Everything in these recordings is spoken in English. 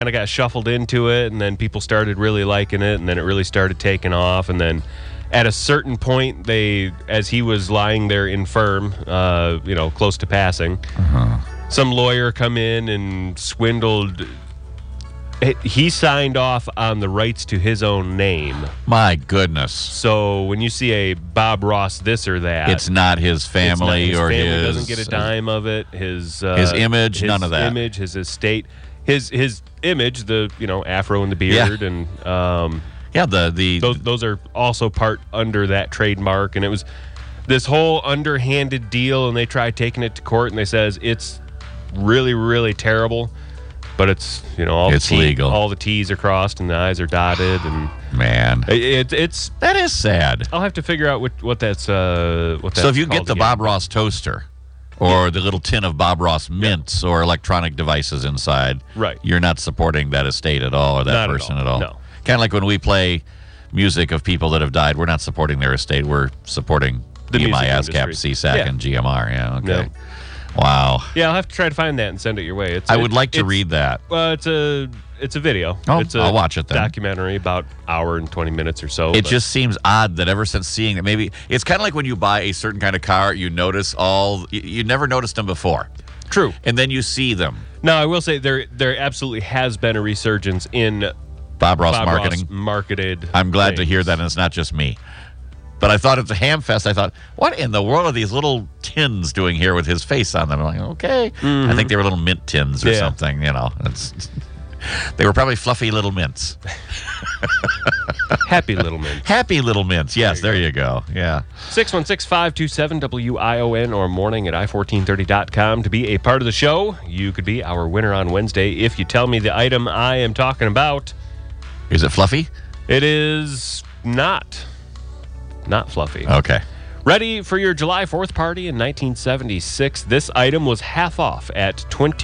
kind of got shuffled into it, and then people started really liking it, and then it really started taking off, and then at a certain point, as he was lying there infirm, close to passing, some lawyer come in and swindled. He signed off on the rights to his own name. My goodness. So when you see a Bob Ross this or that, it's not his family his or family his... doesn't get a dime of it. His image, none of that. His image, his estate, his image, the afro and the beard, and those are also part under that trademark. And it was this whole underhanded deal, and they tried taking it to court, and they says it's really, really terrible. But it's it's legal. All the T's are crossed and the I's are dotted, and man, it's that is sad. I'll have to figure out what that's So if you get the Bob Ross toaster, or the little tin of Bob Ross mints or electronic devices inside, right, you're not supporting that estate at all or that person at all. No, kind of like when we play music of people that have died, we're not supporting their estate. We're supporting the EMI, ASCAP, CSAC, and GMR. Yeah, okay. No. Wow. Yeah, I'll have to try to find that and send it your way. I would like to read that. It's a video. Oh, I'll watch it then. Documentary, about hour and 20 minutes or so. It just seems odd that ever since seeing it, maybe it's kind of like when you buy a certain kind of car, you notice you never noticed them before. True. And then you see them. Now, I will say there absolutely has been a resurgence in Bob Ross marketing. Marketed. I'm glad to hear that, and it's not just me. But I thought at the Ham Fest, what in the world are these little tins doing here with his face on them? I'm like, okay. I think they were little mint tins or something, They were probably fluffy little mints. Happy little mints. Happy little mints. Yes, there you go. Yeah. 616-527-WION or morning at i1430.com to be a part of the show. You could be our winner on Wednesday if you tell me the item I am talking about. Is it fluffy? It is not. Not fluffy. Okay. Ready for your July 4th party in 1976. This item was half off at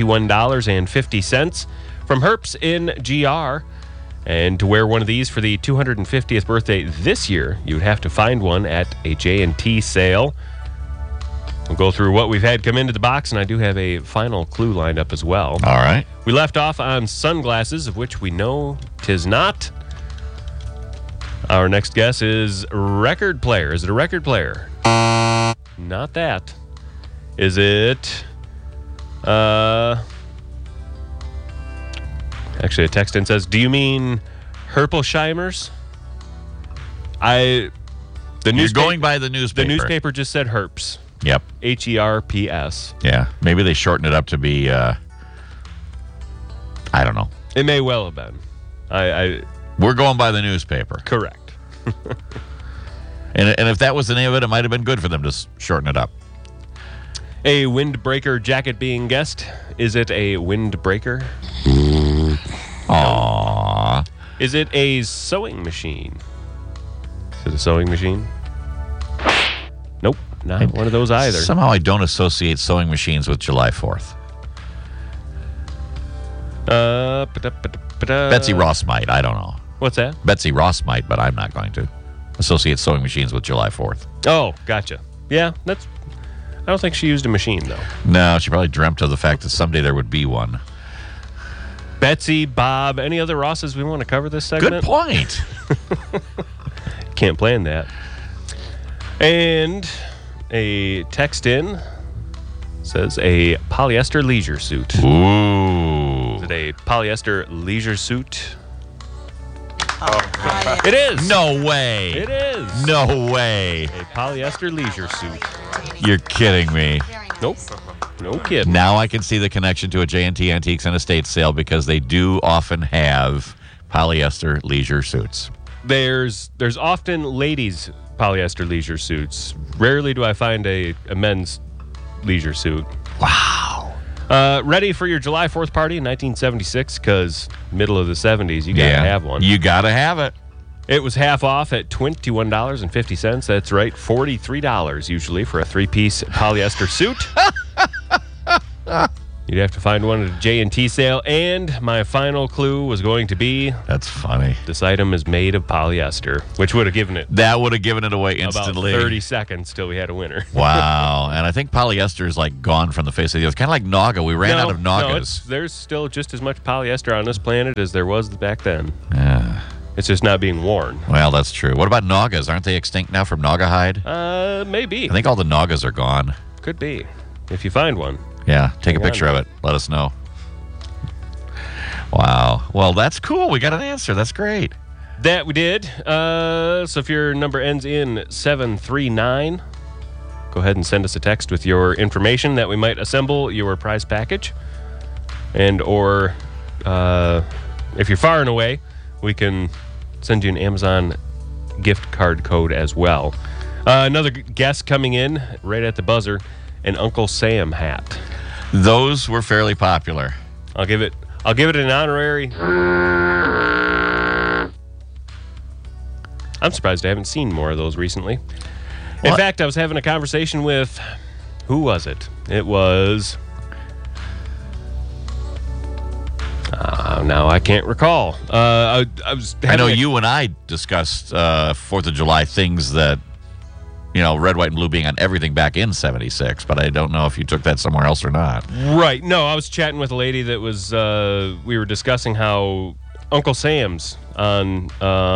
$21.50 from Herps in GR. And to wear one of these for the 250th birthday this year, you would have to find one at a J&T sale. We'll go through what we've had come into the box, and I do have a final clue lined up as well. All right. We left off on sunglasses, of which we know 'tis not. Our next guess is record player. Is it a record player? Not that. Is it... Actually, a text in says, do you mean Herpelsheimers? You're going by the newspaper. The newspaper just said Herps. Yep. Herps. Yeah. Maybe they shortened it up to be, I don't know. It may well have been. We're going by the newspaper. Correct. And if that was the name of it might have been good for them to shorten it up. A windbreaker jacket being guessed. Is it a windbreaker? Aww. Is it a sewing machine? Is it a sewing machine? Nope, not one of those either. Somehow I don't associate sewing machines with July 4th. Betsy Ross might. I don't know. What's that? Betsy Ross might, but I'm not going to associate sewing machines with July 4th. Oh, gotcha. Yeah, I don't think she used a machine, though. No, she probably dreamt of the fact that someday there would be one. Betsy, Bob, any other Rosses we want to cover this segment? Good point. Can't plan that. And a text in says a polyester leisure suit. Ooh. Is it a polyester leisure suit? It is. No way. It is. No way. A polyester leisure suit. You're kidding me. Nope. No kidding. Now I can see the connection to a J&T Antiques and Estate sale because they do often have polyester leisure suits. There's often ladies' polyester leisure suits. Rarely do I find a men's leisure suit. Wow. Ready for your July 4th party in 1976? Because middle of the 70s, you got to have one. You got to have it. It was half off at $21.50. That's right, $43 usually for a three-piece polyester suit. You'd have to find one at a J&T sale. And my final clue was going to be... That's funny. This item is made of polyester, which would have given it... That would have given it away instantly. About 30 seconds till we had a winner. Wow. And I think polyester is like gone from the face of the earth. Kind of like Naga. We ran out of Nagas. There's still just as much polyester on this planet as there was back then. Yeah. It's just not being worn. Well, that's true. What about Nagas? Aren't they extinct now from Naga hide? Maybe. I think all the Nagas are gone. Could be. If you find one. Yeah, take a picture of it. Let us know. Wow. Well, that's cool. We got an answer. That's great. That we did. So if your number ends in 739, go ahead and send us a text with your information that we might assemble your prize package. And or if you're far and away, we can send you an Amazon gift card code as well. Another guest coming in right at the buzzer, an Uncle Sam hat. Those were fairly popular. I'll give it an honorary. I'm surprised I haven't seen more of those recently. In fact, I was having a conversation with, who was it? It was, now I can't recall. I know you and I discussed 4th of July things that, red, white, and blue being on everything back in 76, but I don't know if you took that somewhere else or not. Right. No, I was chatting with a lady that was, we were discussing how Uncle Sam's on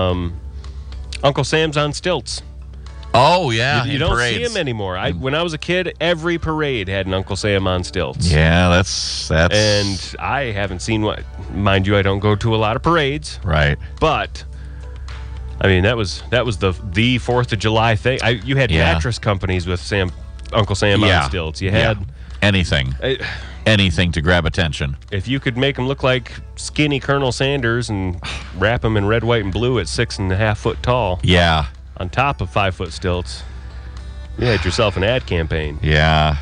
stilts. Oh, yeah. You don't parades. see him anymore. When I was a kid, every parade had an Uncle Sam on stilts. Yeah, that's. And I haven't seen one. Mind you, I don't go to a lot of parades. Right. But I mean, that was the 4th of July thing. You had mattress companies with Uncle Sam on stilts. You had anything to grab attention. If you could make him look like skinny Colonel Sanders and wrap him in red, white, and blue at 6.5 foot tall. Yeah. On top of 5 foot stilts, you had yourself an ad campaign. Yeah.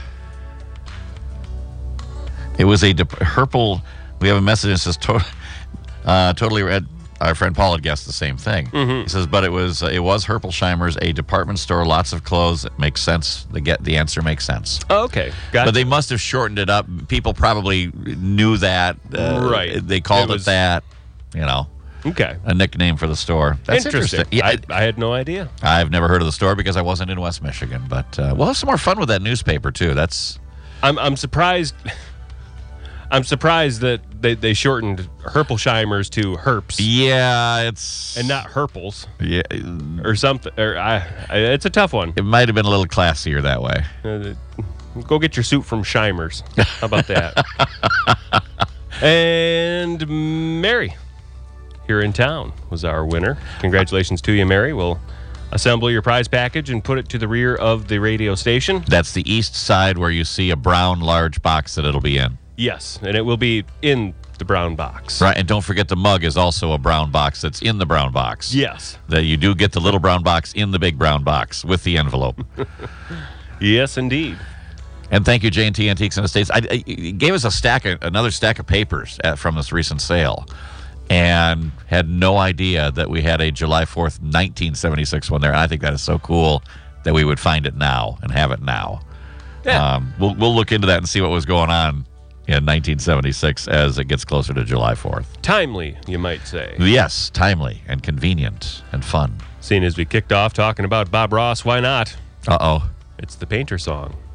It was a Herpel. We have a message that says totally red. Our friend Paul had guessed the same thing. Mm-hmm. He says, but it was Herpelsheimer's, a department store, lots of clothes. It makes sense. The answer makes sense. Oh, okay, gotcha. But they must have shortened it up. People probably knew that. Right. They called it that. Okay. A nickname for the store. That's interesting. Yeah, I had no idea. I've never heard of the store because I wasn't in West Michigan. But we'll have some more fun with that newspaper too. I'm surprised. I'm surprised that they shortened Herpelsheimer's to Herps. Yeah, and not Herpels. Yeah, or something. It's a tough one. It might have been a little classier that way. Go get your suit from Scheimer's. How about that? And Mary, here in town, was our winner. Congratulations to you, Mary. We'll assemble your prize package and put it to the rear of the radio station. That's the east side where you see a brown large box that it'll be in. Yes, and it will be in the brown box. Right, and don't forget the mug is also a brown box that's in the brown box. Yes. That you do get the little brown box in the big brown box with the envelope. Yes, indeed. And thank you, J&T Antiques and Estates. It gave us another stack of papers from this recent sale, and had no idea that we had a July 4th, 1976 one there. And I think that is so cool that we would find it now and have it now. Yeah. We'll look into that and see what was going on in 1976 as it gets closer to July 4th. Timely, you might say. Yes, timely and convenient and fun. Seeing as we kicked off talking about Bob Ross, why not? Uh-oh. It's the Painter song.